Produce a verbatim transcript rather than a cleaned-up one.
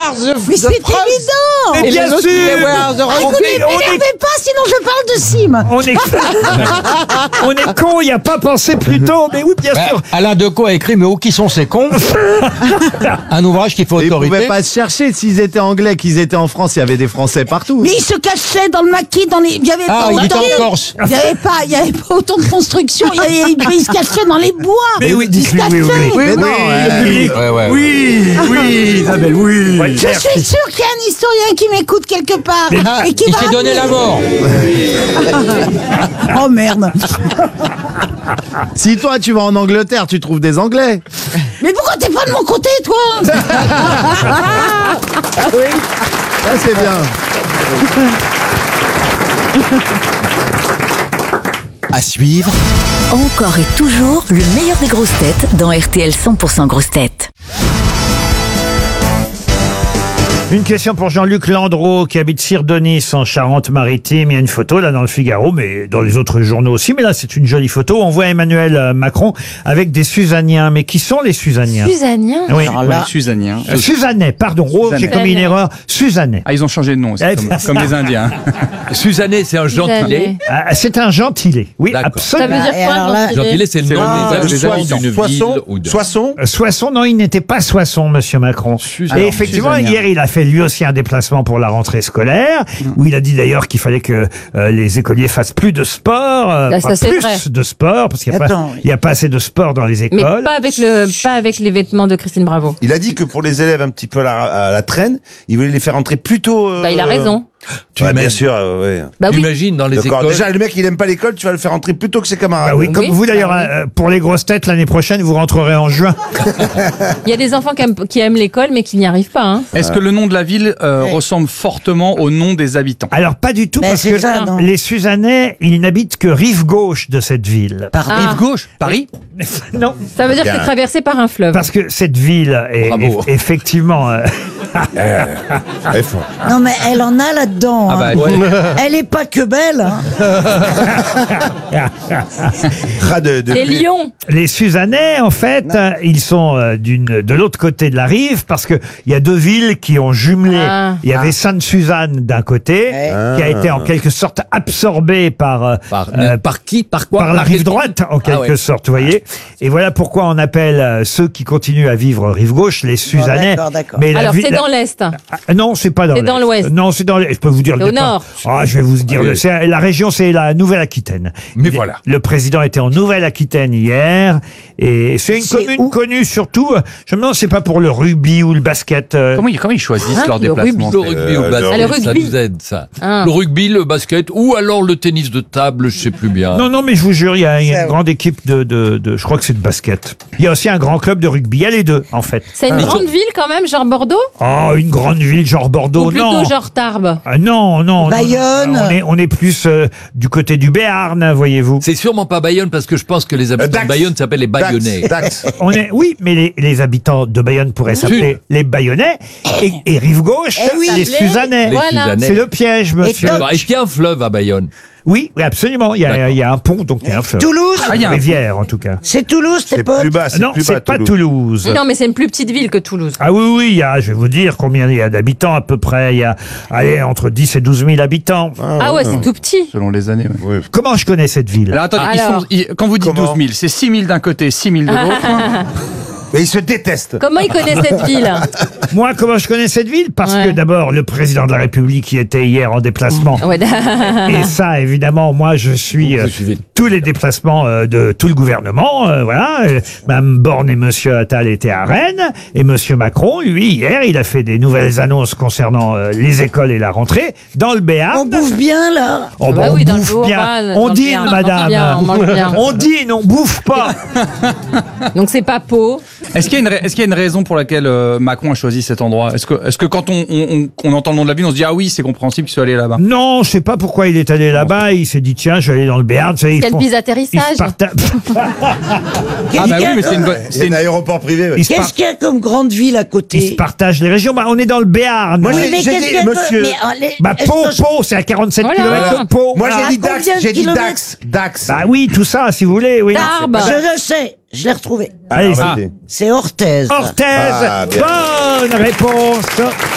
Where the Mais c'est évident. Mais bien sûr. Where the Écoutez, on est- m'énervez pas, sinon je parle de Sim. On est, on est con, il n'y a pas pensé plus tôt, mais oui, bien Ben, sûr. Alain Decaux a écrit « Mais où qui sont ces cons ?» Un ouvrage qui fait Ils autorité. pouvaient pas se chercher. S'ils étaient anglais, qu'ils étaient en France, il y avait des Français partout. Mais il se cachait dans le maquis, dans les. Il y avait Ah, pas il était autant- en Corse. Il y avait pas, il y avait pas autant de construction. Il, y avait- il se cachait dans les bois. Mais oui, il se dites-lui, oui, oui, cachait. oui. Mais non, le euh, public. Ouais, ouais. Oui, oui, Isabelle, oui. Je suis sûr qu'il y a un historien qui m'écoute quelque part Ah, et qui il va. s'est donné la mort. Oh merde. Si toi tu vas en Angleterre, tu trouves des Anglais. Mais pourquoi t'es pas de mon côté, toi? Ça c'est bien. À suivre, Encore et toujours le meilleur des grosses têtes dans R T L cent pour cent grosses têtes. Une question pour Jean-Luc Landreau qui habite Sirdonis en Charente-Maritime. Il y a une photo là dans le Figaro, mais dans les autres journaux aussi. Mais là, c'est une jolie photo. On voit Emmanuel Macron avec des Suzaniens. Mais qui sont les Suzaniens? Suzanien. Oui. Alors là, Suzanien. Euh, Suzanais, pardon. Oh, j'ai commis une erreur. Suzanais. Ah, ils ont changé de nom aussi, Eh, comme, comme les Indiens. Suzannet, c'est un gentilé. Suzanais. Ah, c'est un gentilé. Oui, D'accord. Ça veut absolument. dire quoi, alors là- gentilé? Gentilé, c'est le C'est nom le- des des habitants d'une ville ou de... Soissons, Euh, Soissons, non, il n'était pas Soissons, monsieur Macron. Suzanien. Et effectivement, Suzanien. hier, il a fait lui aussi un déplacement pour la rentrée scolaire, où il a dit d'ailleurs qu'il fallait que euh, les écoliers fassent plus de sport, euh, Là, ça, pas c'est plus vrai. de sport, parce qu'il n'y a, pas- Attends, oui. il y a pas assez de sport dans les Mais écoles. pas avec le, pas avec les vêtements de Christine Bravo. il a dit que pour les élèves un petit peu à la, à la traîne, il voulait les faire entrer plus tôt. euh, Bah, il a raison. Tu ouais, bien imagines- sûr, euh, ouais. Bah Tu oui. imagines dans les D'accord. écoles... Déjà, le mec, il aime pas l'école, tu vas le faire entrer plus tôt que ses camarades. Ah oui, comme Oui, vous d'ailleurs, bah oui. euh, pour les grosses têtes, l'année prochaine, vous rentrerez en juin. Il y a des enfants qui aiment, qui aiment l'école, mais qui n'y arrivent pas, hein. Est-ce que le nom de la ville euh, ressemble fortement au nom des habitants? Alors, pas du tout, Ben, parce c'est que ça, non. les Suzanais, ils n'habitent que rive gauche de cette ville. Pardon. Ah. Rive gauche, Paris? Non, Ça veut dire que c'est traversé par un fleuve. parce que cette ville est, Bravo. est- effectivement... euh, Très fort. Non mais elle en a là-dedans. Ah hein. bah, ouais. Elle est pas que belle. Hein. Ras de, de C'est pluie. Lyon. Les Suzanais, en fait, euh, ils sont euh, d'une de l'autre côté de la rive parce que il y a deux villes qui ont jumelé. Ah. Il y avait Sainte-Suzanne d'un côté, qui a été en quelque sorte absorbée par euh, Par, euh, par qui? Par quoi? par la rive quel- droite, en quelque Ah ouais. sorte, vous voyez. Et voilà pourquoi on appelle euh, ceux qui continuent à vivre rive gauche les Suzanais. d'accord, d'accord. Mais la Alors, ville- c'est dans l'Est. Ah, non, c'est pas dans C'est dans l'Est. l'Ouest. Non, c'est dans l'Est. Je peux vous dire le C'est au départ. nord. Ah, je vais vous dire. Ah oui. le- c'est- la région, c'est la Nouvelle-Aquitaine. Mais Il- voilà. Le président était en Nouvelle-Aquitaine hier. Et c'est une C'est commune où connue surtout. euh, Je me demande, c'est pas pour le rugby ou le basket. euh, Comment ils, comment ils choisissent Hein, leur le déplacement? Le rugby ou le Euh, basket, Ah, le ça rugby. nous aide, ça. Ah. Le rugby, le basket, ou alors le tennis de table, je sais plus bien. Non, non, mais je vous jure, il y a, il y a une grande équipe de, de, de, je crois que c'est de basket. Il y a aussi un grand club de rugby. Il y a les deux, en fait. C'est une Ah. grande ville quand même, genre Bordeaux? Oh, une grande ville genre Bordeaux, Ou plutôt non. genre Tarbes? Ah, non, non. non, Bayonne. non, On est, on est plus euh, du côté du Béarn, voyez-vous. C'est sûrement pas Bayonne parce que je pense que les habitants Dax. de Bayonne s'appellent les Bayonnais. Dax. Dax. On est, oui, mais les, les habitants de Bayonne pourraient s'appeler les Bayonnais et, et rive gauche, Eh oui. les Suzanais. Les Voilà. Suzanais. C'est le piège, monsieur. Et Est-ce qu'il y a un fleuve à Bayonne? Oui, oui, absolument. Il y a, D'accord. il y a un pont, donc il y a un fleuve. Toulouse. Ah, il y a un- Rivière, en tout cas. C'est Toulouse, tes C'est potes. plus bas, c'est Non, plus c'est bas. pas Toulouse. Non, mais c'est une plus petite ville que Toulouse. Ah oui, oui, il y a, je vais vous dire combien il y a d'habitants à peu près. Il y a, allez, entre dix et douze mille habitants. Ah ouais, c'est tout petit. Selon les années. ouais. Oui. Comment je connais cette ville? Alors attendez, ils Alors. sont- ils- quand vous dites Comment douze mille, c'est six mille d'un côté, six mille de l'autre. Mais ils se détestent. Comment ils connaissent cette ville? Moi, comment je connais cette ville? Parce Ouais. que d'abord, le président de la République y était hier en déplacement. Ouais. Et ça, évidemment, moi, je suis euh, Vous suivez. tous les déplacements euh, de tout le gouvernement. euh, voilà, Euh, Mme Borne et Monsieur Attal étaient à Rennes, et Monsieur Macron, lui, hier, il a fait des nouvelles annonces concernant euh, les écoles et la rentrée dans le On Béarn. bouffe bien là. Oh, Ah bah bah, oui, on dans le bouffe jour, bien, ouais, on dans le dîne, bien, on madame. mange bien, on mange bien. On dîne, on bouffe pas. Donc c'est pas Pau. Est-ce qu'il y a une, ra- est-ce qu'il y a une raison pour laquelle euh, Macron a choisi cet endroit? Est-ce que, est-ce que quand on, on, on- on entend le nom de la ville, on se dit ah oui, c'est compréhensible qu'il soit allé là-bas? Non, je sais pas pourquoi il est allé là-bas. Il s'est dit tiens, je vais aller dans le Béarn. Vous savez, ils Quelle font- bise ils d'atterrissage. se parta- Ah bah oui, mais c'est une, bonne- c'est C'est une- un aéroport privé. ouais. ils se par- Qu'est-ce qu'il y a comme grande ville à ils se côté? partagent les régions. Bah, on est dans le Béarn. Moi, Oui, j'ai- mais j'ai qu'est-ce dit, qu'il y a monsieur. comme- mais, euh, les- Bah, est-ce Pau, que je- Pau, c'est à quarante-sept Voilà. kilomètres de Pau. Moi, Voilà. j'ai dit À Dax. combien de J'ai dit kilomètres? Dax. Dax. Bah oui, tout ça, si vous voulez, oui. Tarbes. Je le sais, je l'ai retrouvé. Allez, Ah, vas-y. C'est Orthez. Orthez, Ah, bien. bonne réponse